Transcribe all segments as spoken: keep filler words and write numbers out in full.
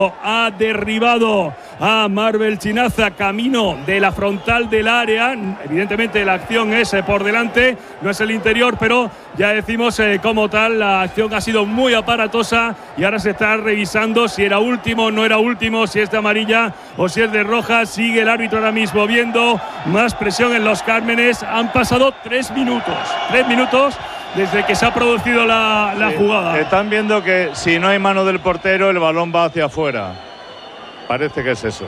Ha derribado a Marvel Chinaza camino de la frontal del área. Evidentemente la acción es eh, por delante, no es el interior, pero ya decimos eh, como tal, la acción ha sido muy aparatosa y ahora se está revisando si era último o no era último, si es de amarilla o si es de roja. Sigue el árbitro ahora mismo viendo más presión en los Cármenes. Han pasado tres minutos, tres minutos desde que se ha producido la, la sí, jugada. Están viendo que si no hay mano del portero, el balón va hacia afuera. Parece que es eso.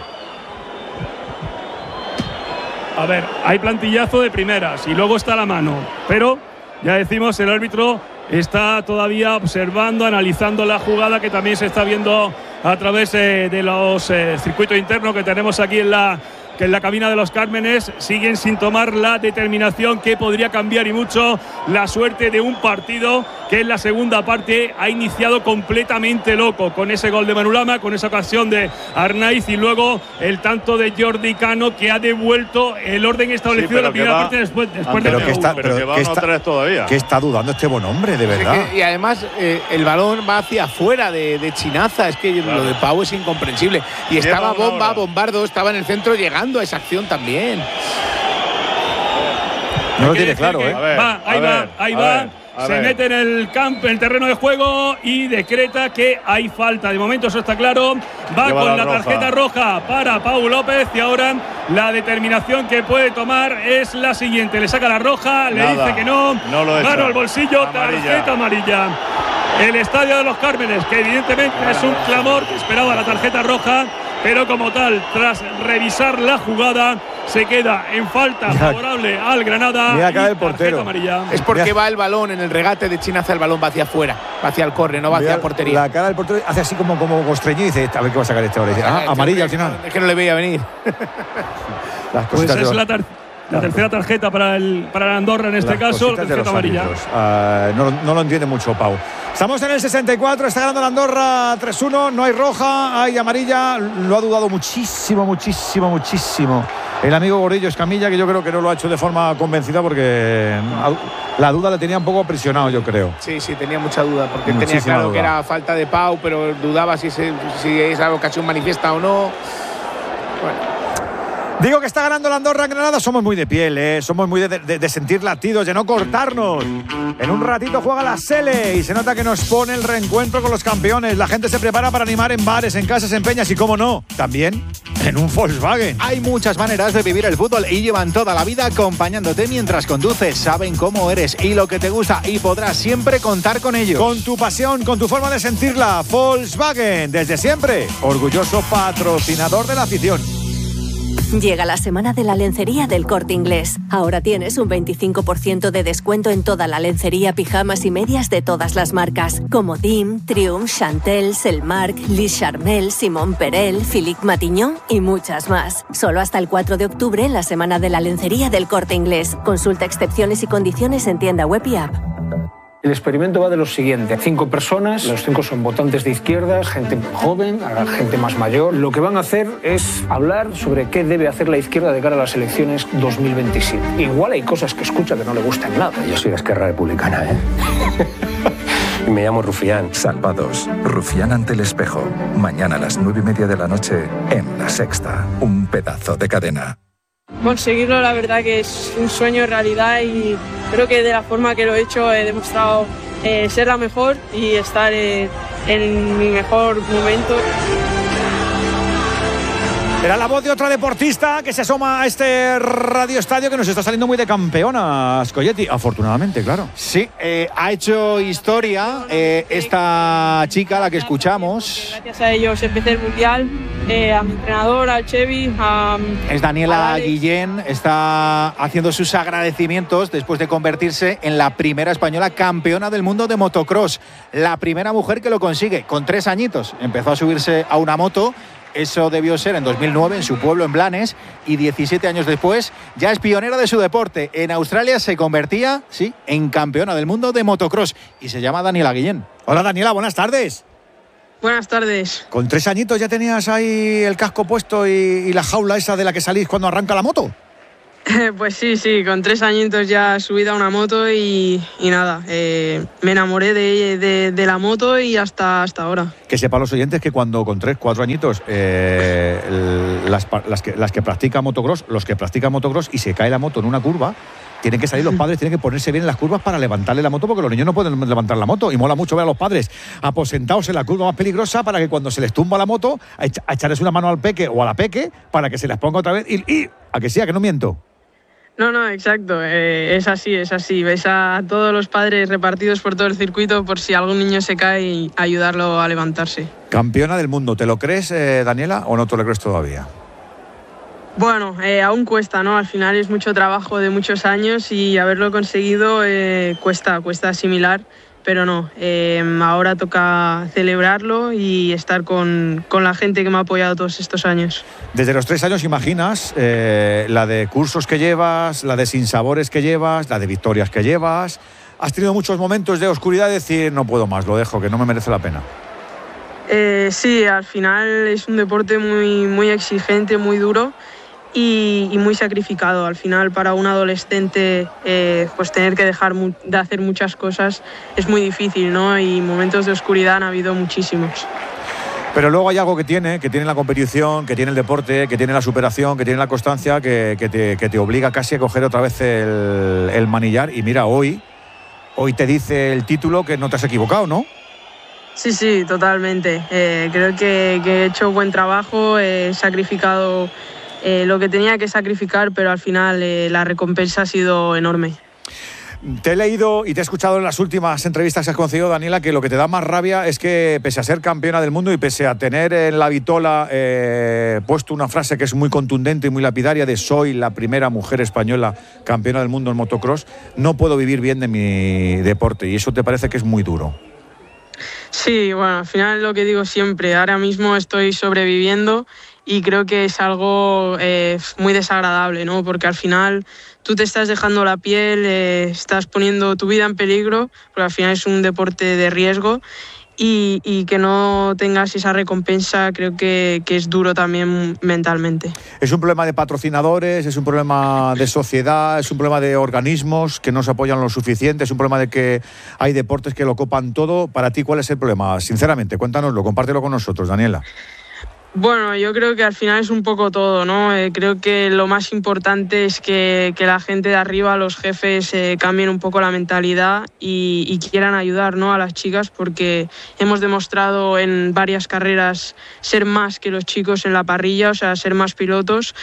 A ver, hay plantillazo de primeras y luego está la mano. Pero, ya decimos, el árbitro está todavía observando, analizando la jugada, que también se está viendo a través eh, de los eh, circuitos internos que tenemos aquí en la... que en la cabina de los Cármenes. Siguen sin tomar la determinación que podría cambiar y mucho la suerte de un partido que en la segunda parte ha iniciado completamente loco, con ese gol de Manulama, con esa ocasión de Arnaiz y luego el tanto de Jordi Cano, que ha devuelto el orden establecido en sí, la primera va, parte después, después pero de que está, pero pero que va que está, está, todavía. que está dudando este buen hombre, de verdad. Es que, y además eh, el balón va hacia afuera de, de Chinaza. Es que claro, lo de Pau es incomprensible. Y estaba bomba, hora. bombardo, estaba en el centro llegando a esa acción también. No lo tiene claro, ¿eh? Ver, va, ahí va, ver, ahí va. Ver, se ver. mete en el campo, en el terreno de juego y decreta que hay falta. De momento eso está claro. Va Lleva con la, la tarjeta roja para Pau López y ahora la determinación que puede tomar es la siguiente. Le saca la roja, le Nada, dice que no. no lo mano al bolsillo, amarilla. tarjeta amarilla. El estadio de los Cármenes, que evidentemente es un clamor que esperaba la tarjeta roja, pero como tal, tras revisar la jugada, se queda en falta favorable al Granada. Mira acá el portero. Amarilla. Es porque Mira. va el balón en el regate de Chinaza, el balón va hacia afuera, va hacia el córner, no va Mira hacia la portería. La cara del portero hace así como, como constreñido y dice, a ver qué va a sacar este ahora. Y dice, ah, amarilla al final. Es que no le veía venir. Las pues es la, tar la tercera tarjeta para el para la Andorra en este Las caso, tarjeta amarilla. Uh, no, no lo entiende mucho Pau. Estamos en el sesenta y cuatro, está ganando la Andorra tres uno, no hay roja, hay amarilla. Lo ha dudado muchísimo, muchísimo, muchísimo el amigo Gordillo Escamilla, que yo creo que no lo ha hecho de forma convencida porque la duda le tenía un poco presionado, yo creo. Sí, sí, tenía mucha duda, porque Muchísima tenía claro duda. que era falta de Pau, pero dudaba si, se, si esa ocasión manifiesta o no. Bueno. Digo que está ganando la Andorra en Granada. Somos muy de piel, ¿eh? Somos muy de, de, de sentir latidos, de no cortarnos. En un ratito juega la Sele y se nota que nos pone el reencuentro con los campeones. La gente se prepara para animar en bares, en casas, en peñas y, cómo no, también en un Volkswagen. Hay muchas maneras de vivir el fútbol y llevan toda la vida acompañándote mientras conduces. Saben cómo eres y lo que te gusta y podrás siempre contar con ellos. Con tu pasión, con tu forma de sentirla. Volkswagen, desde siempre, orgulloso patrocinador de la afición. Llega la semana de la lencería del Corte Inglés. Ahora tienes un veinticinco por ciento de descuento en toda la lencería, pijamas y medias de todas las marcas, como Dim, Triumph, Chantel, Selmark, Lis Charmel, Simon Perel, Philippe Matignon y muchas más. Solo hasta el cuatro de octubre en la semana de la lencería del Corte Inglés. Consulta excepciones y condiciones en tienda web y app. El experimento va de lo siguiente. Cinco personas, los cinco son votantes de izquierdas, gente joven, gente más mayor. Lo que van a hacer es hablar sobre qué debe hacer la izquierda de cara a las elecciones dos mil veintisiete. Igual hay cosas que escucha que no le gustan nada. Yo soy de Esquerra Republicana, ¿eh? Y me llamo Rufián. Salvados. Rufián ante el espejo. Mañana a las nueve y media de la noche en La Sexta. Un pedazo de cadena. Conseguirlo, la verdad que es un sueño en realidad y creo que de la forma que lo he hecho he demostrado eh, ser la mejor y estar eh, en mi mejor momento. Era la voz de otra deportista que se asoma a este radioestadio que nos está saliendo muy de campeona, Scoyetti, afortunadamente, claro. Sí, eh, ha hecho historia eh, esta chica, la que escuchamos. Gracias a ellos empecé el Mundial, eh, a mi entrenador, al Chevy, a... Es Daniela Guillén, está haciendo sus agradecimientos después de convertirse en la primera española campeona del mundo de motocross. La primera mujer que lo consigue, con tres añitos. Empezó a subirse a una moto. Eso debió ser en dos mil nueve en su pueblo, en Blanes, y diecisiete años después ya es pionera de su deporte. En Australia se convertía, sí, en campeona del mundo de motocross y se llama Daniela Guillén. Hola Daniela, buenas tardes. Buenas tardes. ¿Con tres añitos ya tenías ahí el casco puesto y, y la jaula esa de la que salís cuando arranca la moto? Pues sí, sí, con tres añitos ya subí a una moto y, y nada, eh, me enamoré de, de, de la moto y hasta, hasta ahora. Que sepan los oyentes que cuando con tres, cuatro añitos, eh, el, las, las, que, las que practican motocross, los que practican motocross y se cae la moto en una curva, tienen que salir los padres, tienen que ponerse bien en las curvas para levantarle la moto, porque los niños no pueden levantar la moto. Y mola mucho ver a los padres aposentados en la curva más peligrosa para que cuando se les tumba la moto, a, echa, a echarles una mano al peque o a la peque para que se las ponga otra vez. Y, y a que sí, a que no miento. No, no, exacto, eh, es así, es así. Ves a todos los padres repartidos por todo el circuito por si algún niño se cae y ayudarlo a levantarse. Campeona del mundo, ¿te lo crees, eh, Daniela, o no te lo crees todavía? Bueno, eh, aún cuesta, ¿no? Al final es mucho trabajo de muchos años y haberlo conseguido eh, cuesta, cuesta asimilar, pero no. Eh, ahora toca celebrarlo y estar con, con la gente que me ha apoyado todos estos años. Desde los tres años, imaginas eh, la de cursos que llevas, la de sinsabores que llevas, la de victorias que llevas. ¿Has tenido muchos momentos de oscuridad de decir, no puedo más, lo dejo, que no me merece la pena? Eh, sí, al final es un deporte muy, muy exigente, muy duro. Y, y muy sacrificado. Al final, para un adolescente, eh, pues tener que dejar mu- de hacer muchas cosas es muy difícil, ¿no? Y momentos de oscuridad han habido muchísimos. Pero luego hay algo que tiene, que tiene la competición, que tiene el deporte, que tiene la superación, que tiene la constancia, que, que, te, que te obliga casi a coger otra vez el, el manillar. Y mira, hoy, hoy te dice el título que no te has equivocado, ¿no? Sí, sí, totalmente. Eh, creo que, que he hecho buen trabajo, he sacrificado Eh, lo que tenía que sacrificar, pero al final eh, la recompensa ha sido enorme. Te he leído y te he escuchado en las últimas entrevistas que has concedido, Daniela, que lo que te da más rabia es que, pese a ser campeona del mundo y pese a tener en la vitola eh, puesto una frase que es muy contundente y muy lapidaria de soy la primera mujer española campeona del mundo en motocross, no puedo vivir bien de mi deporte, y eso te parece que es muy duro. Sí, bueno, al final lo que digo siempre, ahora mismo estoy sobreviviendo y creo que es algo eh, muy desagradable, ¿no? Porque al final tú te estás dejando la piel, eh, estás poniendo tu vida en peligro, porque al final es un deporte de riesgo y, y que no tengas esa recompensa creo que, que es duro también mentalmente. ¿Es un problema de patrocinadores, es un problema de sociedad, es un problema de organismos que no se apoyan lo suficiente, es un problema de que hay deportes que lo copan todo? Para ti, ¿cuál es el problema? Sinceramente, cuéntanoslo, compártelo con nosotros, Daniela. Bueno, yo creo que al final es un poco todo, ¿no? Eh, creo que lo más importante es que, que la gente de arriba, los jefes, eh, cambien un poco la mentalidad y, y quieran ayudar, ¿no?, a las chicas, porque hemos demostrado en varias carreras ser más que los chicos en la parrilla, o sea, ser más pilotos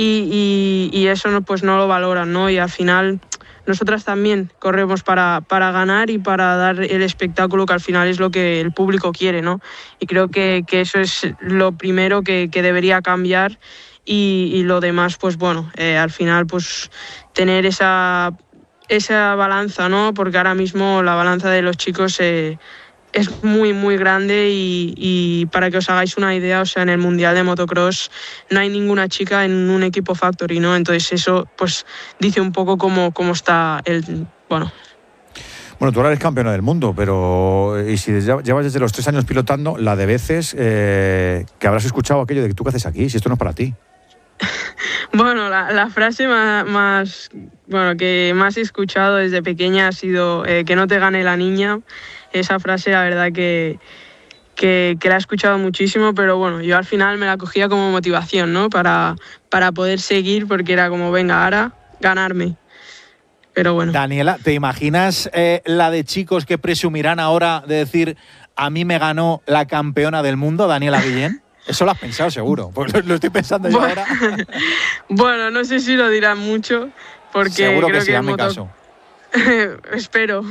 y, y, y eso no, pues no lo valoran, ¿no? Y al final nosotras también corremos para, para ganar y para dar el espectáculo que al final es lo que el público quiere, ¿no? Y creo que, que eso es lo primero que, que debería cambiar y, y lo demás, pues bueno, eh, al final pues tener esa, esa balanza, ¿no? Porque ahora mismo la balanza de los chicos eh, es muy, muy grande y, y para que os hagáis una idea, o sea, en el Mundial de Motocross no hay ninguna chica en un equipo Factory, ¿no? Entonces eso pues dice un poco cómo, cómo está el... bueno... Bueno, tú ahora eres campeona del mundo, pero y si llevas desde los tres años pilotando, la de veces eh, que habrás escuchado aquello de que tú qué haces aquí, si esto no es para ti. Bueno, la, la frase más, más, bueno, que más he escuchado desde pequeña ha sido eh, que no te gane la niña. Esa frase, la verdad que, que, que la he escuchado muchísimo, pero bueno, yo al final me la cogía como motivación, ¿no? Para, para poder seguir, porque era como, venga, ahora ganarme. Pero bueno. Daniela, ¿te imaginas eh, la de chicos que presumirán ahora de decir a mí me ganó la campeona del mundo, Daniela Guillén? Eso lo has pensado seguro, pues lo, lo estoy pensando yo bueno, ahora. Bueno, no sé si lo dirán mucho, porque seguro creo que sí, que hazme moto... caso. Espero.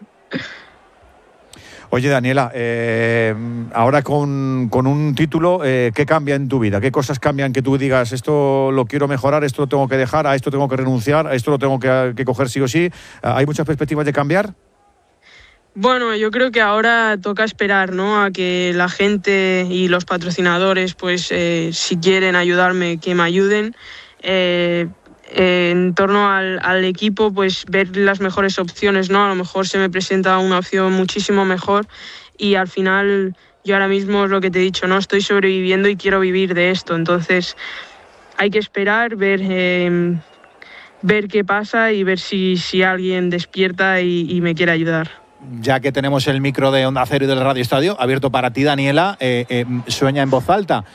Oye, Daniela, eh, ahora con, con un título, eh, ¿qué cambia en tu vida? ¿Qué cosas cambian que tú digas, esto lo quiero mejorar, esto lo tengo que dejar, a esto tengo que renunciar, a esto lo tengo que, que coger sí o sí? ¿Hay muchas perspectivas de cambiar? Bueno, yo creo que ahora toca esperar, ¿no?, a que la gente y los patrocinadores, pues eh, si quieren ayudarme, que me ayuden. Eh, eh, en torno al, al equipo, pues ver las mejores opciones, ¿no? A lo mejor se me presenta una opción muchísimo mejor y al final yo ahora mismo es lo que te he dicho, ¿no? Estoy sobreviviendo y quiero vivir de esto, entonces hay que esperar, ver... Eh, ver qué pasa y ver si, si alguien despierta y, y me quiere ayudar. Ya que tenemos el micro de Onda Cero y del Radio Estadio abierto para ti, Daniela, eh, eh, sueña en voz alta.